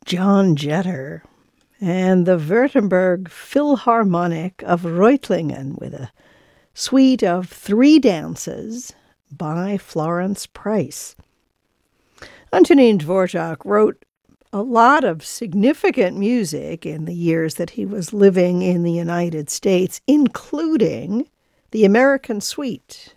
John Jetter and the Württemberg Philharmonic of Reutlingen with a suite of three dances by Florence Price. Antonin Dvorak wrote a lot of significant music in the years that he was living in the United States, including the American Suite